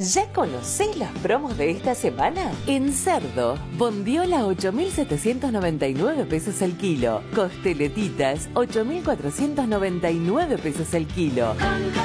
¿Ya conocés las promos de esta semana? En cerdo, bondiola 8.799 pesos el kilo. Costeletitas, 8.499 pesos el kilo.